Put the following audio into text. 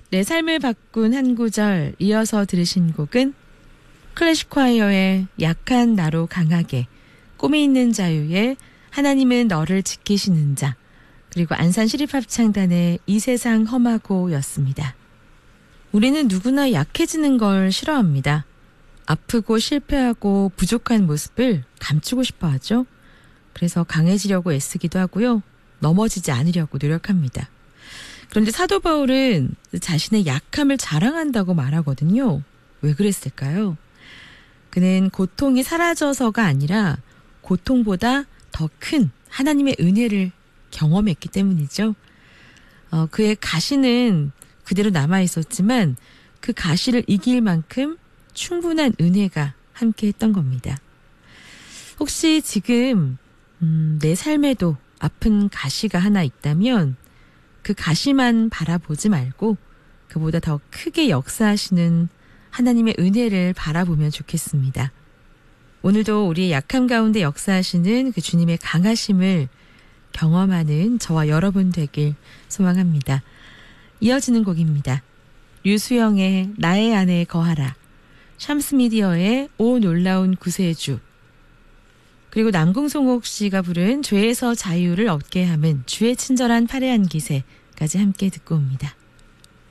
내 삶을 바꾼 한 구절 이어서 들으신 곡은 클래식콰이어의 약한 나로 강하게, 꿈이 있는 자유의 하나님은 너를 지키시는 자, 그리고 안산시립합창단의 이 세상 험하고 였습니다. 우리는 누구나 약해지는 걸 싫어합니다. 아프고 실패하고 부족한 모습을 감추고 싶어 하죠. 그래서 강해지려고 애쓰기도 하고요. 넘어지지 않으려고 노력합니다. 그런데 사도 바울은 자신의 약함을 자랑한다고 말하거든요. 왜 그랬을까요? 그는 고통이 사라져서가 아니라 고통보다 더 큰 하나님의 은혜를 경험했기 때문이죠. 그의 가시는 그대로 남아있었지만 그 가시를 이길 만큼 충분한 은혜가 함께했던 겁니다. 혹시 지금 내 삶에도 아픈 가시가 하나 있다면 그 가시만 바라보지 말고 그보다 더 크게 역사하시는 하나님의 은혜를 바라보면 좋겠습니다. 오늘도 우리의 약함 가운데 역사하시는 그 주님의 강하심을 경험하는 저와 여러분 되길 소망합니다. 이어지는 곡입니다. 류수영의 나의 안에 거하라, 샴스미디어의 오 놀라운 구세주, 그리고 남궁송옥 씨가 부른 죄에서 자유를 얻게 함은 주의 친절한 파레한 기세까지 함께 듣고 옵니다.